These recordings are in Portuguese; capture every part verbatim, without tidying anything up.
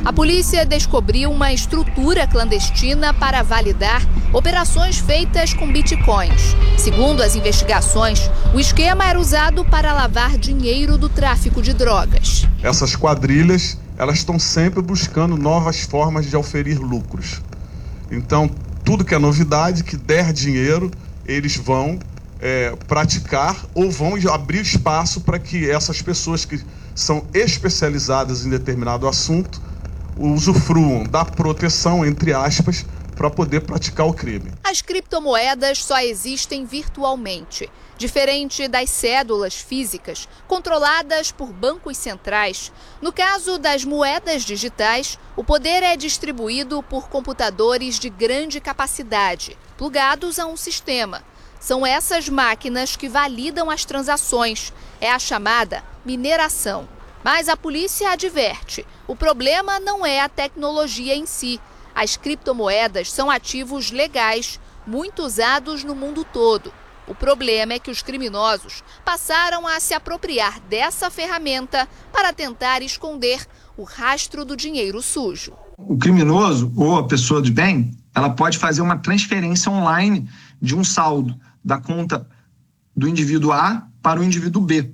A polícia descobriu uma estrutura clandestina para validar operações feitas com bitcoins. Segundo as investigações, o esquema era usado para lavar dinheiro do tráfico de drogas. Essas quadrilhas, elas estão sempre buscando novas formas de auferir lucros. Então, tudo que é novidade, que der dinheiro, eles vão é, praticar ou vão abrir espaço para que essas pessoas que são especializadas em determinado assunto usufruam da proteção, entre aspas, para poder praticar o crime. As criptomoedas só existem virtualmente. Diferente das cédulas físicas, controladas por bancos centrais, no caso das moedas digitais, o poder é distribuído por computadores de grande capacidade, plugados a um sistema. São essas máquinas que validam as transações. É a chamada mineração. Mas a polícia adverte, o problema não é a tecnologia em si. As criptomoedas são ativos legais, muito usados no mundo todo. O problema é que os criminosos passaram a se apropriar dessa ferramenta para tentar esconder o rastro do dinheiro sujo. O criminoso ou a pessoa de bem, ela pode fazer uma transferência online de um saldo da conta do indivíduo A para o indivíduo B.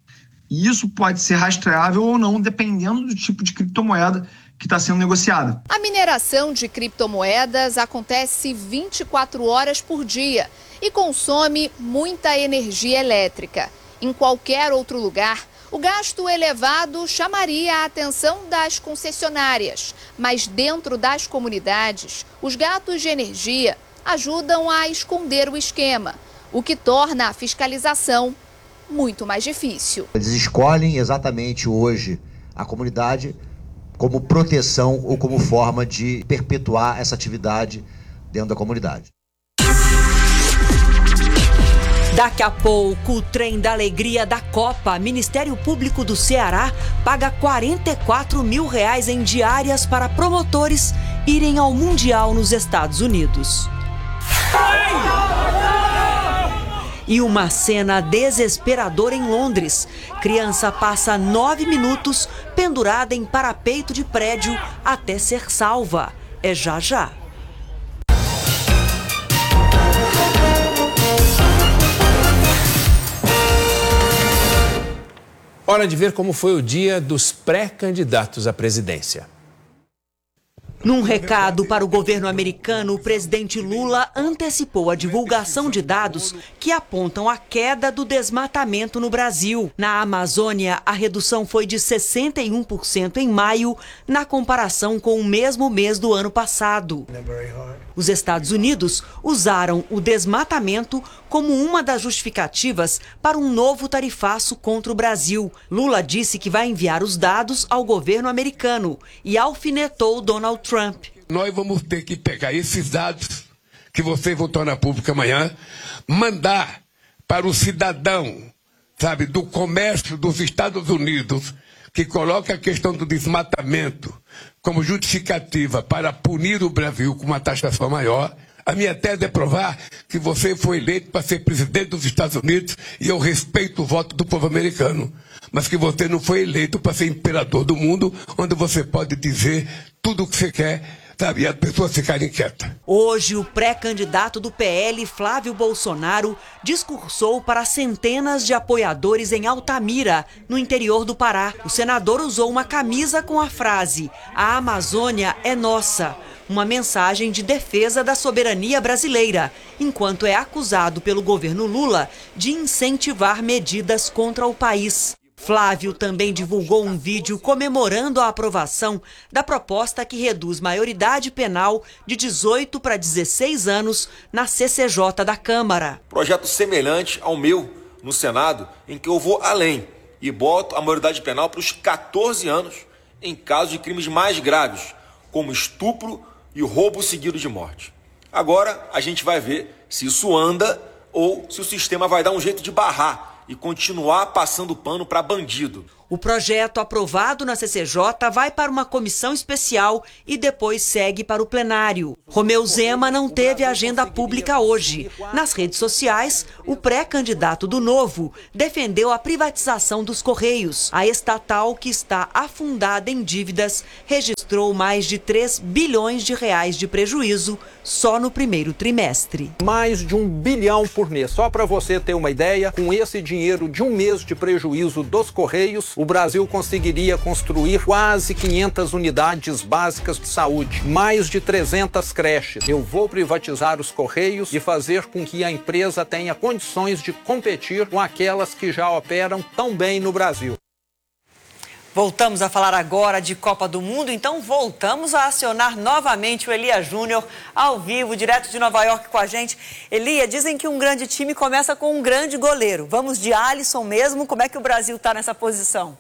E isso pode ser rastreável ou não, dependendo do tipo de criptomoeda que está sendo negociada. A mineração de criptomoedas acontece vinte e quatro horas por dia e consome muita energia elétrica. Em qualquer outro lugar, o gasto elevado chamaria a atenção das concessionárias, mas dentro das comunidades, os gastos de energia ajudam a esconder o esquema, o que torna a fiscalização muito mais difícil. Eles escolhem exatamente hoje a comunidade como proteção ou como forma de perpetuar essa atividade dentro da comunidade. Daqui a pouco, o trem da alegria da Copa. Ministério Público do Ceará paga quarenta e quatro mil reais em diárias para promotores irem ao Mundial nos Estados Unidos. E uma cena desesperadora em Londres. Criança passa nove minutos pendurada em parapeito de prédio até ser salva. É já já. Hora de ver como foi o dia dos pré-candidatos à presidência. Num recado para o governo americano, o presidente Lula antecipou a divulgação de dados que apontam a queda do desmatamento no Brasil. Na Amazônia, a redução foi de sessenta e um por cento em maio, na comparação com o mesmo mês do ano passado. Os Estados Unidos usaram o desmatamento como uma das justificativas para um novo tarifaço contra o Brasil. Lula disse que vai enviar os dados ao governo americano e alfinetou Donald Trump. Nós vamos ter que pegar esses dados que vocês vão tornar público amanhã, mandar para o cidadão, sabe, do comércio dos Estados Unidos, que coloca a questão do desmatamento como justificativa para punir o Brasil com uma taxação maior. A minha tese é provar que você foi eleito para ser presidente dos Estados Unidos e eu respeito o voto do povo americano, mas que você não foi eleito para ser imperador do mundo, onde você pode dizer tudo o que você quer, sabe, e as pessoas ficarem quietas. Hoje, o pré-candidato do P L, Flávio Bolsonaro, discursou para centenas de apoiadores em Altamira, no interior do Pará. O senador usou uma camisa com a frase "A Amazônia é nossa", uma mensagem de defesa da soberania brasileira, enquanto é acusado pelo governo Lula de incentivar medidas contra o país. Flávio também divulgou um vídeo comemorando a aprovação da proposta que reduz maioridade penal de dezoito para dezesseis anos na C C J da Câmara. Projeto semelhante ao meu no Senado, em que eu vou além e boto a maioridade penal para os quatorze anos em casos de crimes mais graves, como estupro e roubo seguido de morte. Agora a gente vai ver se isso anda ou se o sistema vai dar um jeito de barrar e continuar passando pano para bandido. O projeto aprovado na C C J vai para uma comissão especial e depois segue para o plenário. Romeu Zema não teve agenda pública hoje. Nas redes sociais, o pré-candidato do Novo defendeu a privatização dos Correios. A estatal, que está afundada em dívidas, registrou mais de três bilhões de reais de prejuízo só no primeiro trimestre. Mais de um bilhão por mês. Só para você ter uma ideia, com esse dinheiro de um mês de prejuízo dos Correios, o Brasil conseguiria construir quase quinhentas unidades básicas de saúde, mais de trezentas creches. Eu vou privatizar os Correios e fazer com que a empresa tenha condições de competir com aquelas que já operam tão bem no Brasil. Voltamos a falar agora de Copa do Mundo, então voltamos a acionar novamente o Elia Júnior, ao vivo, direto de Nova York com a gente. Elia, dizem que um grande time começa com um grande goleiro. Vamos de Alisson mesmo? Como é que o Brasil está nessa posição?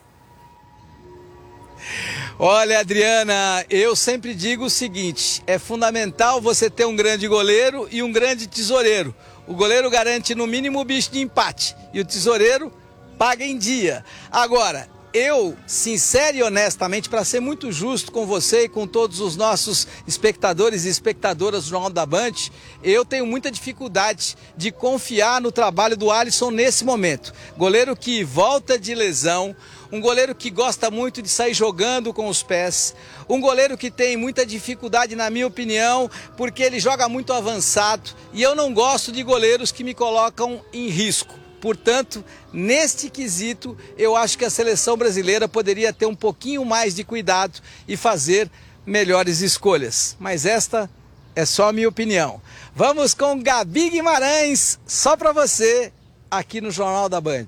Olha, Adriana, eu sempre digo o seguinte, é fundamental você ter um grande goleiro e um grande tesoureiro. O goleiro garante no mínimo o bicho de empate e o tesoureiro paga em dia. Agora, eu, sincero e honestamente, para ser muito justo com você e com todos os nossos espectadores e espectadoras do Jornal da Band, eu tenho muita dificuldade de confiar no trabalho do Alisson nesse momento. Goleiro que volta de lesão, um goleiro que gosta muito de sair jogando com os pés, um goleiro que tem muita dificuldade, na minha opinião, porque ele joga muito avançado e eu não gosto de goleiros que me colocam em risco. Portanto, neste quesito, eu acho que a seleção brasileira poderia ter um pouquinho mais de cuidado e fazer melhores escolhas. Mas esta é só a minha opinião. Vamos com Gabi Guimarães, só para você, aqui no Jornal da Band.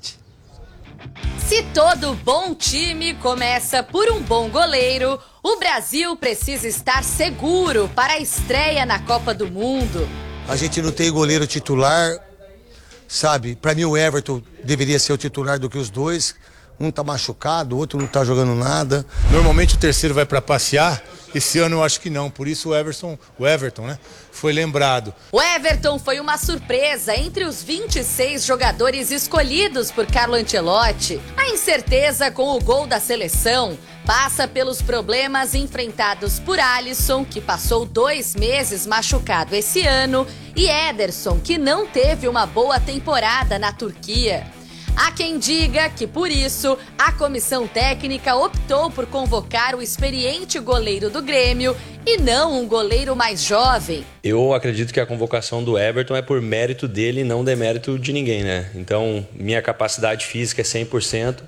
Se todo bom time começa por um bom goleiro, o Brasil precisa estar seguro para a estreia na Copa do Mundo. A gente não tem goleiro titular. Sabe, para mim o Everton deveria ser o titular do que os dois. Um tá machucado, o outro não tá jogando nada. Normalmente o terceiro vai para passear. Esse ano eu acho que não, por isso o Everton, o Everton, né, foi lembrado. O Everton foi uma surpresa entre os vinte e seis jogadores escolhidos por Carlo Ancelotti. A incerteza com o gol da seleção passa pelos problemas enfrentados por Alisson, que passou dois meses machucado esse ano, e Ederson, que não teve uma boa temporada na Turquia. Há quem diga que, por isso, a comissão técnica optou por convocar o experiente goleiro do Grêmio e não um goleiro mais jovem. Eu acredito que a convocação do Everton é por mérito dele e não demérito de ninguém, né? Então, minha capacidade física é cem por cento.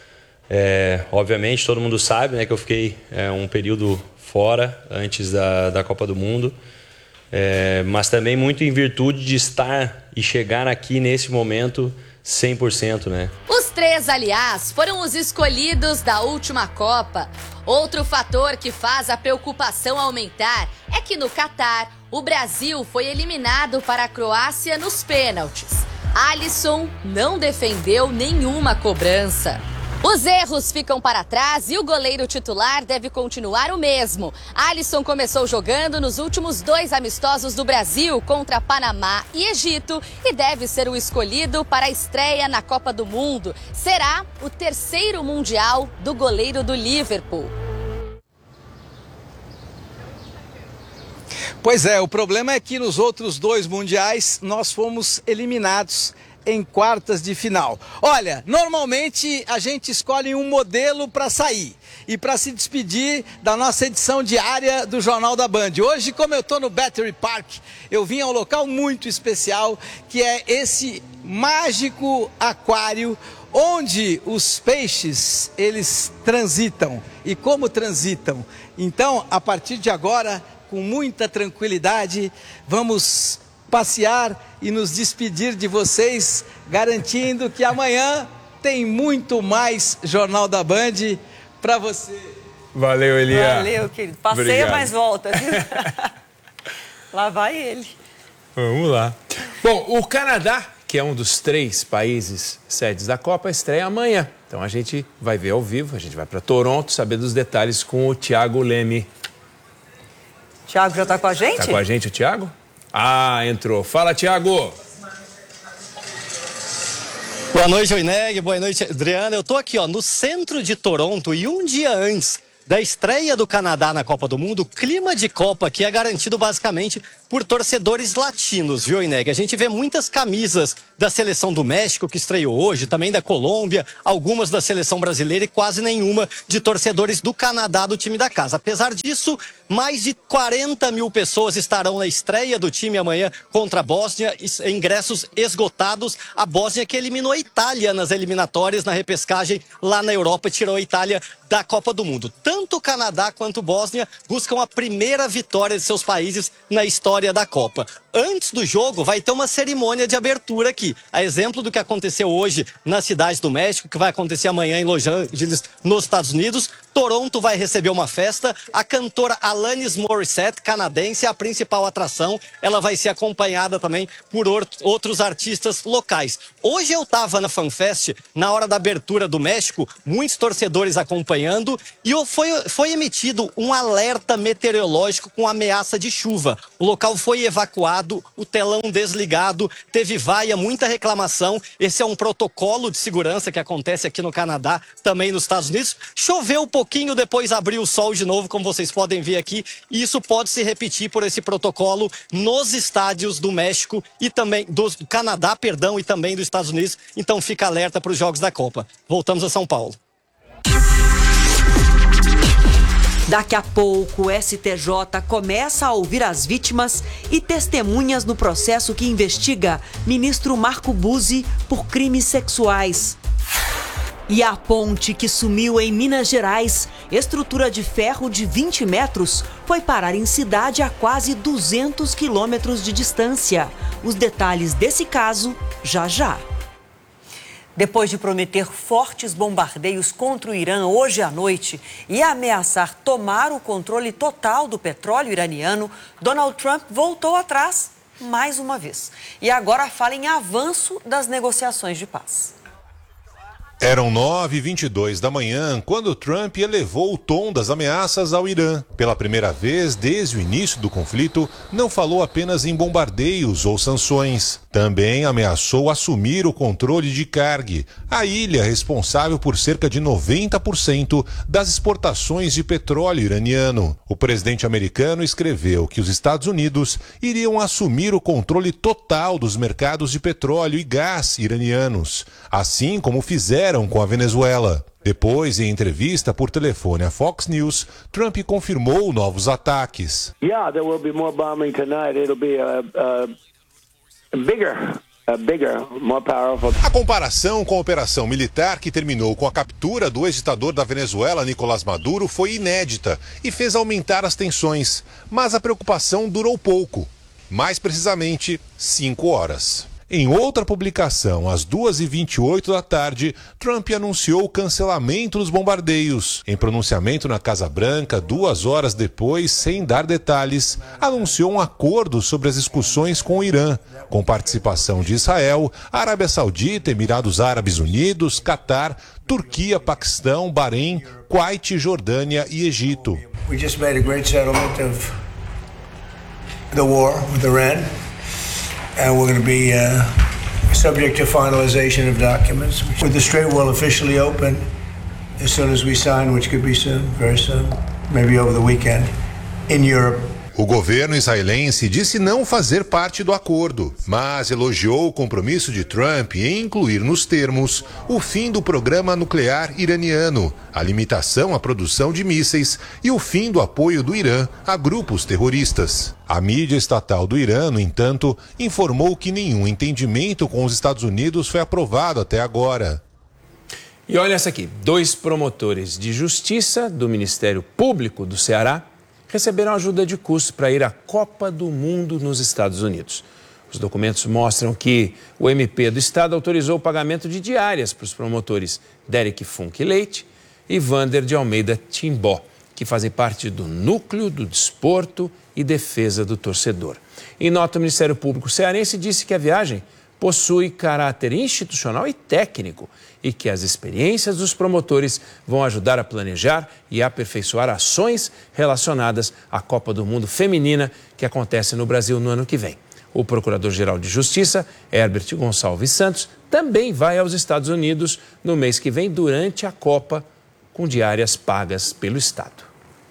É, obviamente, todo mundo sabe, né, que eu fiquei é, um período fora antes da, da Copa do Mundo. É, mas também muito em virtude de estar e chegar aqui nesse momento cem por cento, né? Os três, aliás, foram os escolhidos da última Copa. Outro fator que faz a preocupação aumentar é que no Catar, o Brasil foi eliminado para a Croácia nos pênaltis. Alisson não defendeu nenhuma cobrança. Os erros ficam para trás e o goleiro titular deve continuar o mesmo. Alisson começou jogando nos últimos dois amistosos do Brasil contra Panamá e Egito e deve ser o escolhido para a estreia na Copa do Mundo. Será o terceiro mundial do goleiro do Liverpool. Pois é, o problema é que nos outros dois mundiais nós fomos eliminados em quartas de final. Olha, normalmente a gente escolhe um modelo para sair e para se despedir da nossa edição diária do Jornal da Band. Hoje, como eu estou no Battery Park, eu vim a um local muito especial, que é esse mágico aquário onde os peixes, eles transitam. E como transitam? Então, a partir de agora, com muita tranquilidade, vamos passear e nos despedir de vocês, garantindo que amanhã tem muito mais Jornal da Band para você. Valeu, Elia. Valeu, querido. Passeia, mas volta. Lá vai ele. Vamos lá. Bom, o Canadá, que é um dos três países sedes da Copa, estreia amanhã. Então a gente vai ver ao vivo, a gente vai para Toronto saber dos detalhes com o Thiago Leme. Thiago já está com a gente? Está com a gente o Thiago? Ah, entrou. Fala, Thiago. Boa noite, Oineg. Boa noite, Adriana. Eu tô aqui, ó, no centro de Toronto e um dia antes da estreia do Canadá na Copa do Mundo, o clima de Copa aqui é garantido basicamente por torcedores latinos, viu, Ineg? A gente vê muitas camisas da Seleção do México, que estreou hoje, também da Colômbia, algumas da Seleção Brasileira e quase nenhuma de torcedores do Canadá, do time da casa. Apesar disso, mais de quarenta mil pessoas estarão na estreia do time amanhã contra a Bósnia, ingressos esgotados. A Bósnia que eliminou a Itália nas eliminatórias, na repescagem lá na Europa, tirou a Itália da Copa do Mundo. Tanto o Canadá quanto a Bósnia buscam a primeira vitória de seus países na história da Copa. Antes do jogo, vai ter uma cerimônia de abertura aqui. A exemplo do que aconteceu hoje na Cidade do México, que vai acontecer amanhã em Los Angeles, nos Estados Unidos. Toronto vai receber uma festa. A cantora Alanis Morissette, canadense, é a principal atração. Ela vai ser acompanhada também por outros artistas locais. Hoje eu estava na FanFest, na hora da abertura do México, muitos torcedores acompanhando, e foi, foi emitido um alerta meteorológico com ameaça de chuva. O local foi evacuado, o telão desligado, teve vaia, muita reclamação. Esse é um protocolo de segurança que acontece aqui no Canadá, também nos Estados Unidos. Choveu um pouquinho, depois abriu o sol de novo, como vocês podem ver aqui. E isso pode se repetir por esse protocolo nos estádios do México e também do Canadá, perdão, e também dos Estados Unidos. Então fica alerta para os Jogos da Copa. Voltamos a São Paulo. Daqui a pouco, o S T J começa a ouvir as vítimas e testemunhas no processo que investiga ministro Marco Buzzi por crimes sexuais. E a ponte que sumiu em Minas Gerais, estrutura de ferro de vinte metros, foi parar em cidade a quase duzentos quilômetros de distância. Os detalhes desse caso, já já. Depois de prometer fortes bombardeios contra o Irã hoje à noite e ameaçar tomar o controle total do petróleo iraniano, Donald Trump voltou atrás mais uma vez. E agora fala em avanço das negociações de paz. Eram nove e vinte e dois da manhã quando Trump elevou o tom das ameaças ao Irã. Pela primeira vez desde o início do conflito, não falou apenas em bombardeios ou sanções. Também ameaçou assumir o controle de Karg, a ilha responsável por cerca de noventa por cento das exportações de petróleo iraniano. O presidente americano escreveu que os Estados Unidos iriam assumir o controle total dos mercados de petróleo e gás iranianos, assim como fizeram com a Venezuela. Depois, em entrevista por telefone à Fox News, Trump confirmou novos ataques. Yeah, there will be more bombing tonight. It'll be a, a bigger, a bigger, more powerful. A comparação com a operação militar que terminou com a captura do ex-ditador da Venezuela, Nicolás Maduro, foi inédita e fez aumentar as tensões. Mas a preocupação durou pouco, mais precisamente cinco horas. Em outra publicação, às duas e vinte e oito da tarde, Trump anunciou o cancelamento dos bombardeios. Em pronunciamento na Casa Branca, duas horas depois, sem dar detalhes, anunciou um acordo sobre as discussões com o Irã, com participação de Israel, Arábia Saudita, Emirados Árabes Unidos, Catar, Turquia, Paquistão, Bahrein, Kuwait, Jordânia e Egito. We just made a great settlement of the war with Iran. And we're going to be uh, subject to finalization of documents. With the Strait will officially open as soon as we sign, which could be soon, very soon, maybe over the weekend, in Europe. O governo israelense disse não fazer parte do acordo, mas elogiou o compromisso de Trump em incluir nos termos o fim do programa nuclear iraniano, a limitação à produção de mísseis e o fim do apoio do Irã a grupos terroristas. A mídia estatal do Irã, no entanto, informou que nenhum entendimento com os Estados Unidos foi aprovado até agora. E olha essa aqui, dois promotores de justiça do Ministério Público do Ceará receberam ajuda de custo para ir à Copa do Mundo nos Estados Unidos. Os documentos mostram que o M P do Estado autorizou o pagamento de diárias para os promotores Derek Funk Leite e Vander de Almeida Timbó, que fazem parte do núcleo do desporto e defesa do torcedor. Em nota, o Ministério Público cearense disse que a viagem possui caráter institucional e técnico e que as experiências dos promotores vão ajudar a planejar e aperfeiçoar ações relacionadas à Copa do Mundo Feminina que acontece no Brasil no ano que vem. O Procurador-Geral de Justiça, Herbert Gonçalves Santos, também vai aos Estados Unidos no mês que vem, durante a Copa, com diárias pagas pelo Estado.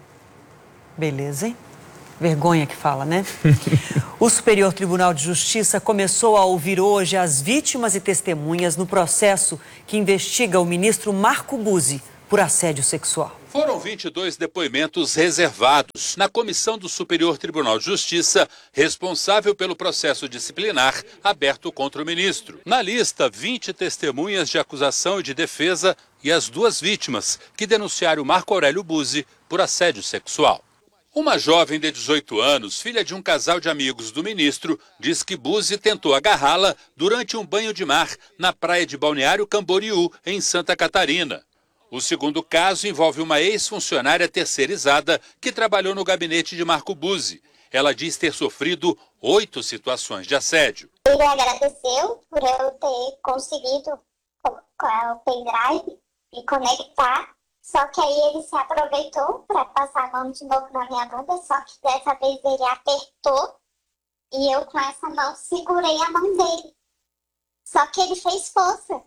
Beleza, hein? Vergonha que fala, né? O Superior Tribunal de Justiça começou a ouvir hoje as vítimas e testemunhas no processo que investiga o ministro Marco Buzzi por assédio sexual. Foram vinte e dois depoimentos reservados na comissão do Superior Tribunal de Justiça, responsável pelo processo disciplinar aberto contra o ministro. Na lista, vinte testemunhas de acusação e de defesa e as duas vítimas que denunciaram Marco Aurélio Buzzi por assédio sexual. Uma jovem de dezoito anos, filha de um casal de amigos do ministro, diz que Buzzi tentou agarrá-la durante um banho de mar na praia de Balneário Camboriú, em Santa Catarina. O segundo caso envolve uma ex-funcionária terceirizada que trabalhou no gabinete de Marco Buzzi. Ela diz ter sofrido oito situações de assédio. Ele agradeceu por eu ter conseguido o pendrive e conectar, só que aí ele se aproveitou para passar a mão de novo na minha bunda, só que dessa vez ele apertou e eu com essa mão segurei a mão dele. Só que ele fez força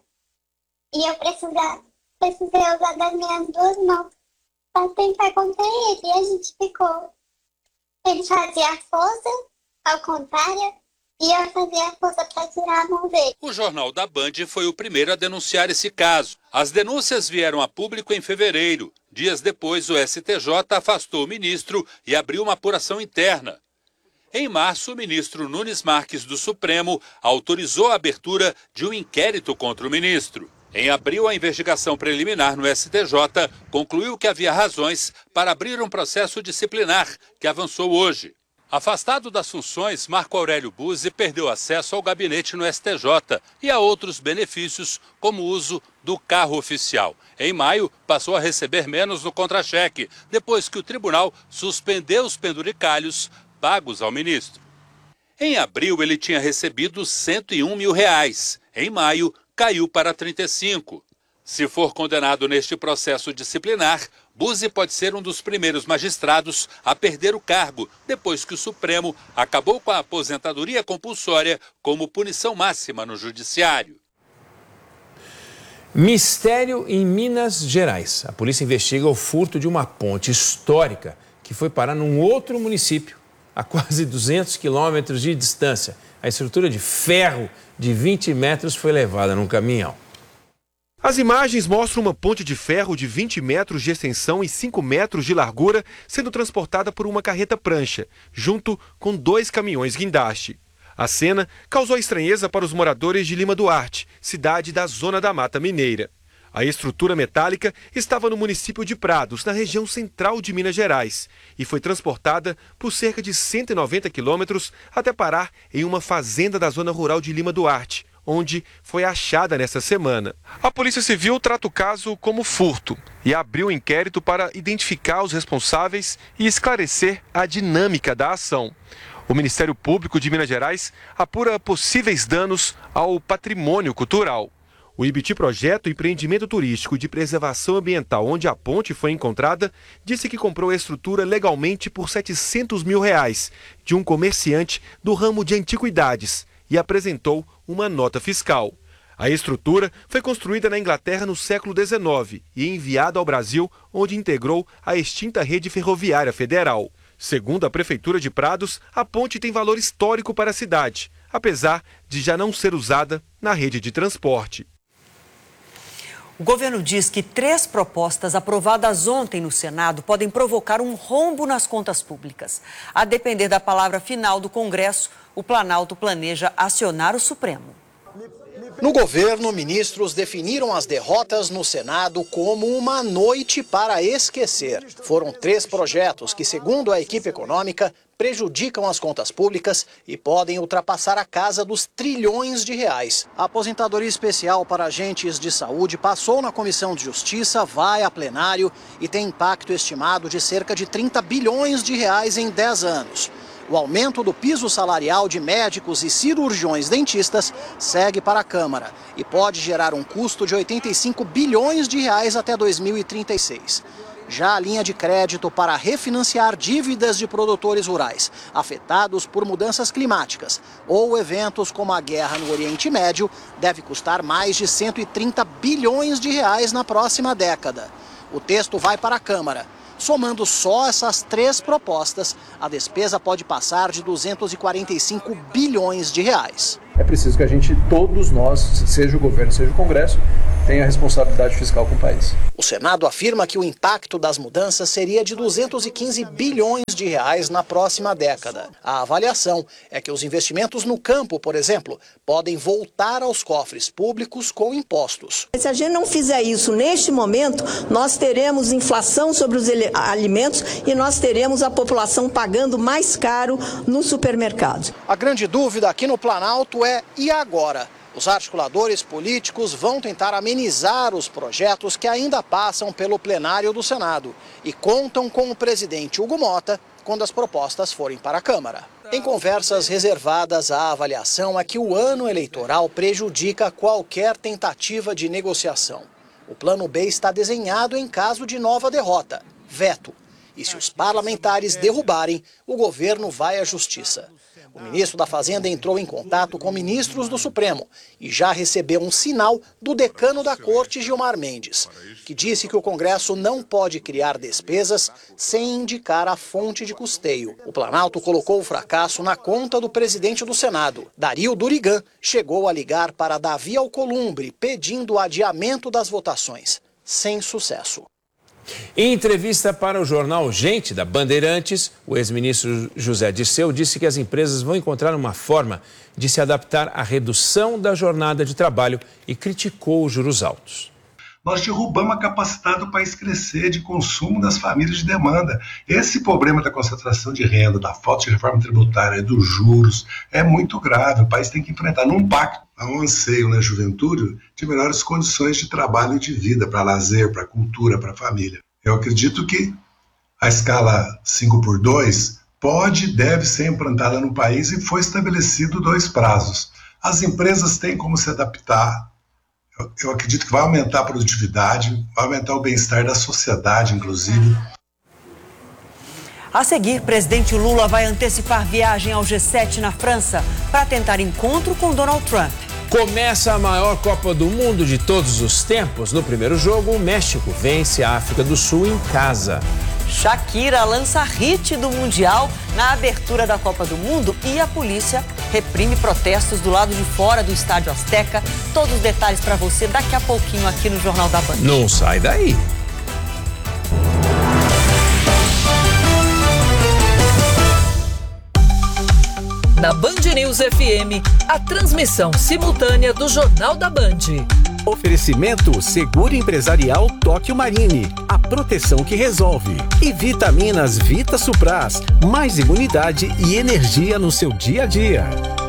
e eu precisava... Precisei usar das minhas duas mãos para tentar conter ele. E a gente ficou. Ele fazia a força, ao contrário, e eu fazia a força para tirar a mão dele. O Jornal da Band foi o primeiro a denunciar esse caso. As denúncias vieram a público em fevereiro. Dias depois, o S T J afastou o ministro e abriu uma apuração interna. Em março, o ministro Nunes Marques do Supremo autorizou a abertura de um inquérito contra o ministro. Em abril, a investigação preliminar no S T J concluiu que havia razões para abrir um processo disciplinar, que avançou hoje. Afastado das funções, Marco Aurélio Buzzi perdeu acesso ao gabinete no S T J e a outros benefícios, como o uso do carro oficial. Em maio, passou a receber menos no contra-cheque, depois que o tribunal suspendeu os penduricalhos pagos ao ministro. Em abril, ele tinha recebido cento e um mil reais. Em maio, caiu para trinta e cinco. Se for condenado neste processo disciplinar, Buzzi pode ser um dos primeiros magistrados a perder o cargo, depois que o Supremo acabou com a aposentadoria compulsória como punição máxima no judiciário. Mistério em Minas Gerais. A polícia investiga o furto de uma ponte histórica que foi parar num outro município, a quase duzentos quilômetros de distância. A estrutura de ferro de vinte metros foi levada num caminhão. As imagens mostram uma ponte de ferro de vinte metros de extensão e cinco metros de largura sendo transportada por uma carreta prancha, junto com dois caminhões guindaste. A cena causou estranheza para os moradores de Lima Duarte, cidade da Zona da Mata Mineira. A estrutura metálica estava no município de Prados, na região central de Minas Gerais, e foi transportada por cerca de cento e noventa quilômetros até parar em uma fazenda da zona rural de Lima Duarte, onde foi achada nesta semana. A Polícia Civil trata o caso como furto e abriu um inquérito para identificar os responsáveis e esclarecer a dinâmica da ação. O Ministério Público de Minas Gerais apura possíveis danos ao patrimônio cultural. O IBITI Projeto Empreendimento Turístico de Preservação Ambiental, onde a ponte foi encontrada, disse que comprou a estrutura legalmente por setecentos mil reais de um comerciante do ramo de antiguidades e apresentou uma nota fiscal. A estrutura foi construída na Inglaterra no século dezenove e enviada ao Brasil, onde integrou a extinta rede ferroviária federal. Segundo a Prefeitura de Prados, a ponte tem valor histórico para a cidade, apesar de já não ser usada na rede de transporte. O governo diz que três propostas aprovadas ontem no Senado podem provocar um rombo nas contas públicas. A depender da palavra final do Congresso, o Planalto planeja acionar o Supremo. No governo, ministros definiram as derrotas no Senado como uma noite para esquecer. Foram três projetos que, segundo a equipe econômica, prejudicam as contas públicas e podem ultrapassar a casa dos trilhões de reais. A aposentadoria especial para agentes de saúde passou na Comissão de Justiça, vai a plenário e tem impacto estimado de cerca de trinta bilhões de reais em dez anos. O aumento do piso salarial de médicos e cirurgiões dentistas segue para a Câmara e pode gerar um custo de oitenta e cinco bilhões de reais até dois mil e trinta e seis. Já a linha de crédito para refinanciar dívidas de produtores rurais afetados por mudanças climáticas ou eventos como a guerra no Oriente Médio deve custar mais de cento e trinta bilhões de reais na próxima década. O texto vai para a Câmara. Somando só essas três propostas, a despesa pode passar de duzentos e quarenta e cinco bilhões de reais. É preciso que a gente, todos nós, seja o governo, seja o Congresso, tenha responsabilidade fiscal com o país. O Senado afirma que o impacto das mudanças seria de duzentos e quinze bilhões de reais na próxima década. A avaliação é que os investimentos no campo, por exemplo, podem voltar aos cofres públicos com impostos. Se a gente não fizer isso neste momento, nós teremos inflação sobre os alimentos e nós teremos a população pagando mais caro nos supermercados. A grande dúvida aqui no Planalto é: e agora? Os articuladores políticos vão tentar amenizar os projetos que ainda passam pelo plenário do Senado e contam com o presidente Hugo Mota quando as propostas forem para a Câmara. Em conversas reservadas, a avaliação é que o ano eleitoral prejudica qualquer tentativa de negociação. O plano B está desenhado em caso de nova derrota: veto. E se os parlamentares derrubarem, o governo vai à justiça. O ministro da Fazenda entrou em contato com ministros do Supremo e já recebeu um sinal do decano da Corte, Gilmar Mendes, que disse que o Congresso não pode criar despesas sem indicar a fonte de custeio. O Planalto colocou o fracasso na conta do presidente do Senado. Dario Durigan chegou a ligar para Davi Alcolumbre pedindo o adiamento das votações, sem sucesso. Em entrevista para o jornal Gente, da Bandeirantes, o ex-ministro José Dirceu disse que as empresas vão encontrar uma forma de se adaptar à redução da jornada de trabalho e criticou os juros altos. Nós derrubamos a capacidade do país crescer de consumo das famílias de demanda. Esse problema da concentração de renda, da falta de reforma tributária, dos juros, é muito grave. O país tem que enfrentar num pacto, há um anseio na juventude de melhores condições de trabalho e de vida, para lazer, para cultura, para família. Eu acredito que a escala cinco por dois pode e deve ser implantada no país e foi estabelecido dois prazos. As empresas têm como se adaptar. Eu acredito que vai aumentar a produtividade, vai aumentar o bem-estar da sociedade, inclusive. A seguir, presidente Lula vai antecipar viagem ao G sete na França para tentar encontro com Donald Trump. Começa a maior Copa do Mundo de todos os tempos. No primeiro jogo, o México vence a África do Sul em casa. Shakira lança hit do Mundial na abertura da Copa do Mundo e a polícia reprime protestos do lado de fora do Estádio Azteca. Todos os detalhes para você daqui a pouquinho aqui no Jornal da Band. Não sai daí. Na Band News F M, a transmissão simultânea do Jornal da Band. Oferecimento Seguro Empresarial Tóquio Marine, a proteção que resolve. E vitaminas Vita Supras, mais imunidade e energia no seu dia a dia.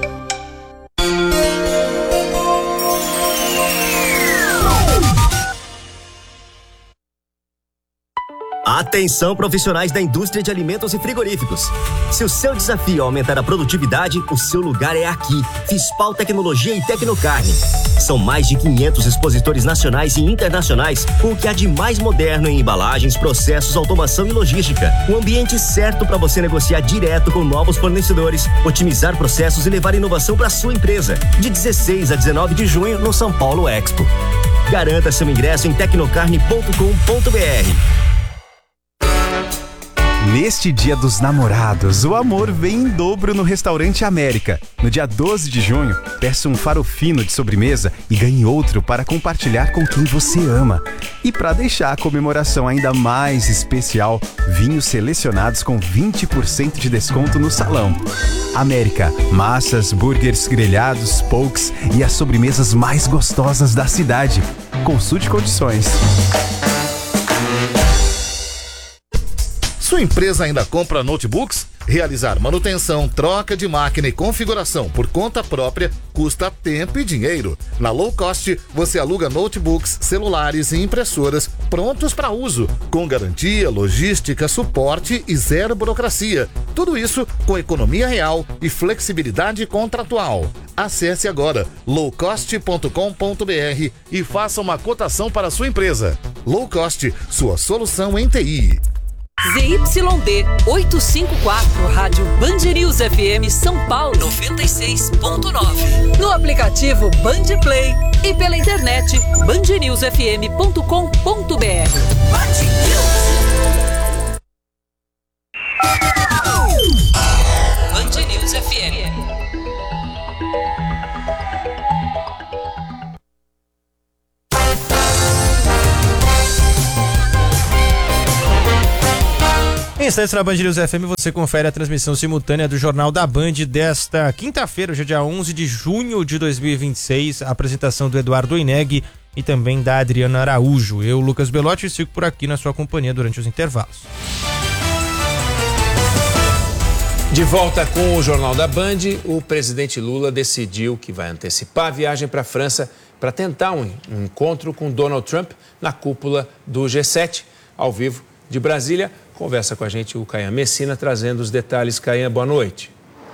Atenção, profissionais da indústria de alimentos e frigoríficos. Se o seu desafio é aumentar a produtividade, o seu lugar é aqui. Fispal Tecnologia e Tecnocarne. São mais de quinhentos expositores nacionais e internacionais com o que há de mais moderno em embalagens, processos, automação e logística. O ambiente certo para você negociar direto com novos fornecedores, otimizar processos e levar inovação para sua empresa. De dezesseis a dezenove de junho no São Paulo Expo. Garanta seu ingresso em tecnocarne ponto com ponto br. Neste Dia dos Namorados, o amor vem em dobro no Restaurante América. No dia doze de junho, peça um farofino de sobremesa e ganhe outro para compartilhar com quem você ama. E para deixar a comemoração ainda mais especial, vinhos selecionados com vinte por cento de desconto no salão. América, massas, burgers, grelhados, pokes e as sobremesas mais gostosas da cidade. Consulte condições. Sua empresa ainda compra notebooks? Realizar manutenção, troca de máquina e configuração por conta própria custa tempo e dinheiro. Na Low Cost, você aluga notebooks, celulares e impressoras prontos para uso, com garantia, logística, suporte e zero burocracia. Tudo isso com economia real e flexibilidade contratual. Acesse agora low cost ponto com ponto br e faça uma cotação para a sua empresa. Low Cost, sua solução em T I. Z Y D oitocentos e cinquenta e quatro, Rádio Band News F M São Paulo noventa e seis ponto nove. No aplicativo Band Play e pela internet band news f m ponto com ponto b r. Band News F M. Em instantes na Band News F M você confere a transmissão simultânea do Jornal da Band desta quinta-feira, hoje é dia onze de junho de dois mil e vinte e seis, a apresentação do Eduardo Oineg e também da Adriana Araújo. Eu, Lucas Belotti, fico por aqui na sua companhia durante os intervalos. De volta com o Jornal da Band, o presidente Lula decidiu que vai antecipar a viagem para a França para tentar um, um encontro com Donald Trump na cúpula do G sete, ao vivo de Brasília. Conversa com a gente o Caian Messina, trazendo os detalhes. Caian, boa noite.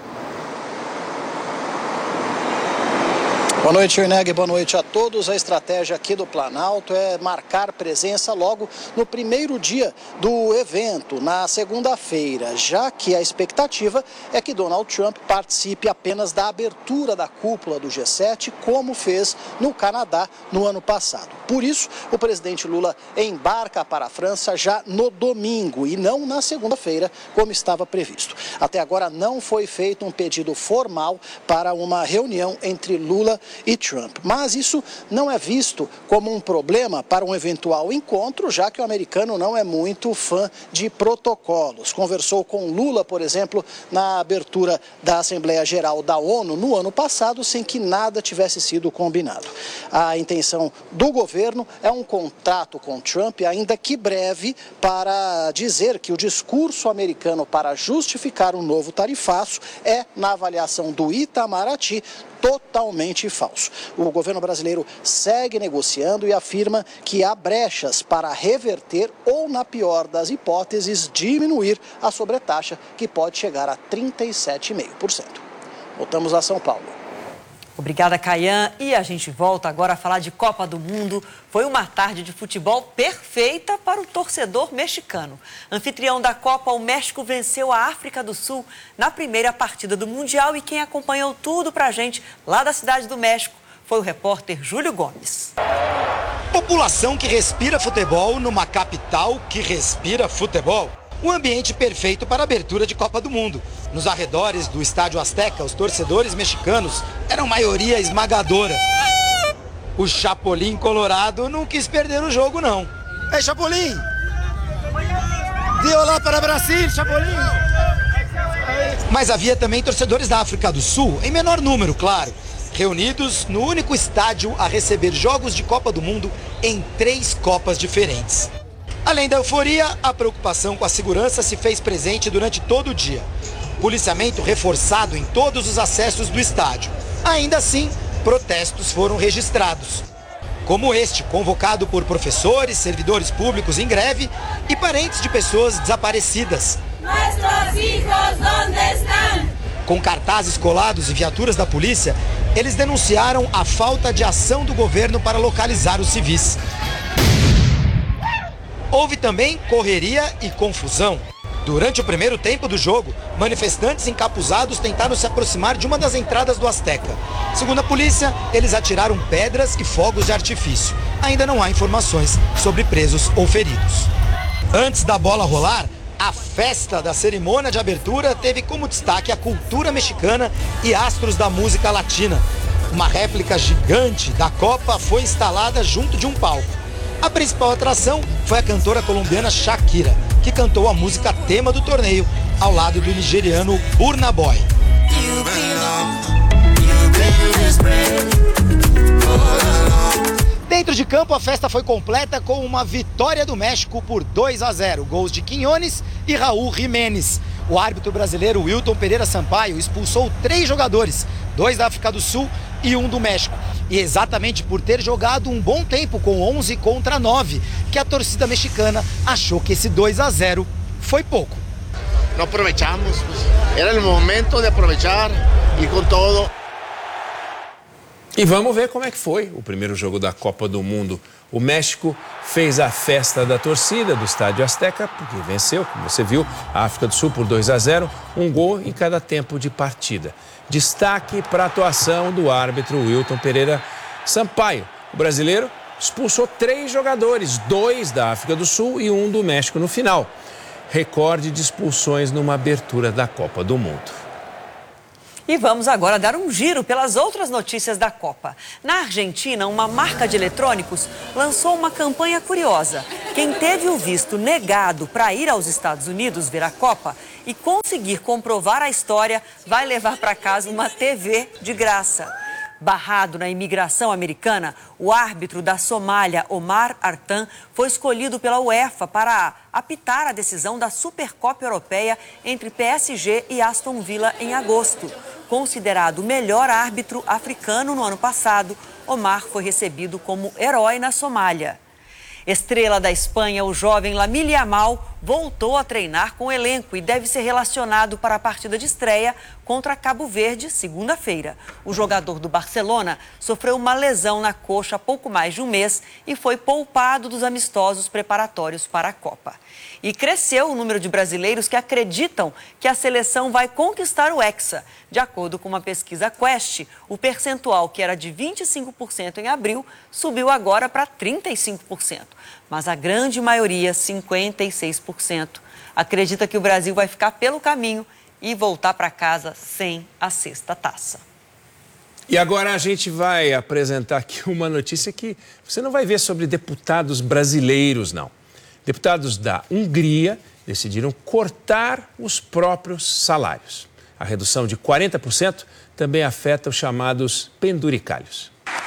Boa noite, Oineg. Boa noite a todos. A estratégia aqui do Planalto é marcar presença logo no primeiro dia do evento, na segunda-feira, já que a expectativa é que Donald Trump participe apenas da abertura da cúpula do G sete, como fez no Canadá no ano passado. Por isso, o presidente Lula embarca para a França já no domingo e não na segunda-feira, como estava previsto. Até agora não foi feito um pedido formal para uma reunião entre Lula e Trump, mas isso não é visto como um problema para um eventual encontro, já que o americano não é muito fã de protocolos. Conversou com Lula, por exemplo, na abertura da Assembleia Geral da ONU no ano passado, sem que nada tivesse sido combinado. A intenção do governo é um contato com Trump, ainda que breve, para dizer que o discurso americano para justificar um novo tarifaço é, na avaliação do Itamaraty, totalmente falso. O governo brasileiro segue negociando e afirma que há brechas para reverter ou, na pior das hipóteses, diminuir a sobretaxa, que pode chegar a trinta e sete vírgula cinco por cento. Voltamos a São Paulo. Obrigada, Caian. E a gente volta agora a falar de Copa do Mundo. Foi uma tarde de futebol perfeita para o torcedor mexicano. Anfitrião da Copa, o México venceu a África do Sul na primeira partida do Mundial. E quem acompanhou tudo pra gente lá da Cidade do México foi o repórter Júlio Gomes. População que respira futebol numa capital que respira futebol. Um ambiente perfeito para a abertura de Copa do Mundo. Nos arredores do Estádio Azteca, os torcedores mexicanos eram maioria esmagadora. O Chapolin Colorado não quis perder o jogo, não. Ei, Chapolin! Dê olá para o Brasil, Chapolin! Mas havia também torcedores da África do Sul, em menor número, claro, reunidos no único estádio a receber jogos de Copa do Mundo em três Copas diferentes. Além da euforia, a preocupação com a segurança se fez presente durante todo o dia. Policiamento reforçado em todos os acessos do estádio. Ainda assim, protestos foram registrados. Como este, convocado por professores, servidores públicos em greve e parentes de pessoas desaparecidas. Nossos filhos, onde estão? Com cartazes colados e viaturas da polícia, eles denunciaram a falta de ação do governo para localizar os civis. Houve também correria e confusão. Durante o primeiro tempo do jogo, manifestantes encapuzados tentaram se aproximar de uma das entradas do Azteca. Segundo a polícia, eles atiraram pedras e fogos de artifício. Ainda não há informações sobre presos ou feridos. Antes da bola rolar, a festa da cerimônia de abertura teve como destaque a cultura mexicana e astros da música latina. Uma réplica gigante da Copa foi instalada junto de um palco. A principal atração foi a cantora colombiana Shakira, que cantou a música tema do torneio, ao lado do nigeriano Burna Boy. Dentro de campo, a festa foi completa com uma vitória do México por dois a zero. Gols de Quiñones e Raul Jiménez. O árbitro brasileiro Wilton Pereira Sampaio expulsou três jogadores, dois da África do Sul e um do México. E exatamente por ter jogado um bom tempo com onze contra nove, que a torcida mexicana achou que esse dois a zero foi pouco. Não aproveitamos, era o momento de aproveitar e com todo. E vamos ver como é que foi o primeiro jogo da Copa do Mundo. O México fez a festa da torcida do Estádio Azteca, porque venceu, como você viu, a África do Sul por dois a zero, um gol em cada tempo de partida. Destaque para a atuação do árbitro Wilton Pereira Sampaio. O brasileiro expulsou três jogadores, dois da África do Sul e um do México no final. Recorde de expulsões numa abertura da Copa do Mundo. E vamos agora dar um giro pelas outras notícias da Copa. Na Argentina, uma marca de eletrônicos lançou uma campanha curiosa. Quem teve o visto negado para ir aos Estados Unidos ver a Copa e conseguir comprovar a história vai levar para casa uma T V de graça. Barrado na imigração americana, o árbitro da Somália, Omar Artan, foi escolhido pela UEFA para apitar a decisão da Supercopa Europeia entre P S G e Aston Villa em agosto. Considerado o melhor árbitro africano no ano passado, Omar foi recebido como herói na Somália. Estrela da Espanha, o jovem Lamine Yamal voltou a treinar com o elenco e deve ser relacionado para a partida de estreia contra Cabo Verde, segunda-feira. O jogador do Barcelona sofreu uma lesão na coxa há pouco mais de um mês e foi poupado dos amistosos preparatórios para a Copa. E cresceu o número de brasileiros que acreditam que a seleção vai conquistar o Hexa. De acordo com uma pesquisa Quest, o percentual que era de vinte e cinco por cento em abril subiu agora para trinta e cinco por cento. Mas a grande maioria, cinquenta e seis por cento, acredita que o Brasil vai ficar pelo caminho e voltar para casa sem a sexta taça. E agora a gente vai apresentar aqui uma notícia que você não vai ver sobre deputados brasileiros, não. Deputados da Hungria decidiram cortar os próprios salários. A redução de quarenta por cento também afeta os chamados penduricalhos.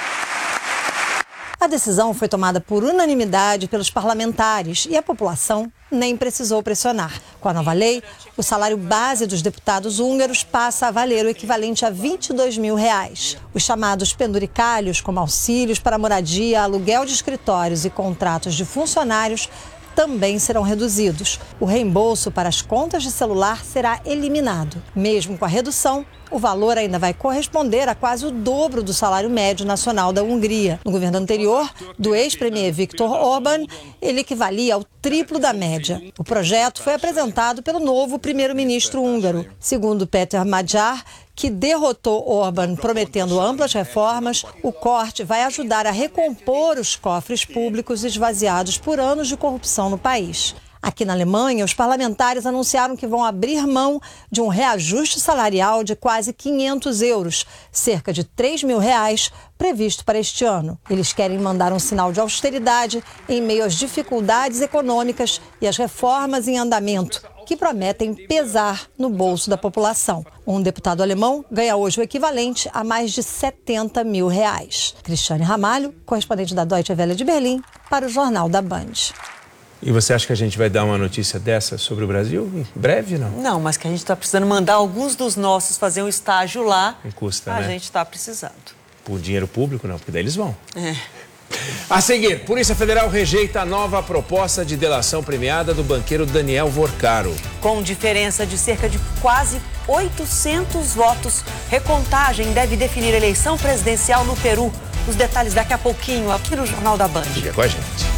A decisão foi tomada por unanimidade pelos parlamentares e a população nem precisou pressionar. Com a nova lei, o salário base dos deputados húngaros passa a valer o equivalente a vinte e dois mil reais. Os chamados penduricalhos, como auxílios para moradia, aluguel de escritórios e contratos de funcionários, também serão reduzidos. O reembolso para as contas de celular será eliminado. Mesmo com a redução, o valor ainda vai corresponder a quase o dobro do salário médio nacional da Hungria. No governo anterior, do ex-premier Viktor Orbán, ele equivalia ao triplo da média. O projeto foi apresentado pelo novo primeiro-ministro húngaro. Segundo Péter Magyar, que derrotou Orbán prometendo amplas reformas, o corte vai ajudar a recompor os cofres públicos esvaziados por anos de corrupção no país. Aqui na Alemanha, os parlamentares anunciaram que vão abrir mão de um reajuste salarial de quase quinhentos euros, cerca de três mil reais, previsto para este ano. Eles querem mandar um sinal de austeridade em meio às dificuldades econômicas e às reformas em andamento, que prometem pesar no bolso da população. Um deputado alemão ganha hoje o equivalente a mais de setenta mil reais. Cristiane Ramalho, correspondente da Deutsche Welle de Berlim, para o Jornal da Band. E você acha que a gente vai dar uma notícia dessa sobre o Brasil? Em breve, não? Não, mas que a gente está precisando mandar alguns dos nossos fazer um estágio lá. Não custa, a né? A gente está precisando. Por dinheiro público, não, porque daí eles vão. É. A seguir, Polícia Federal rejeita a nova proposta de delação premiada do banqueiro Daniel Vorcaro. Com diferença de cerca de quase oitocentos votos, recontagem deve definir a eleição presidencial no Peru. Os detalhes daqui a pouquinho, aqui no Jornal da Band. Fica com a gente.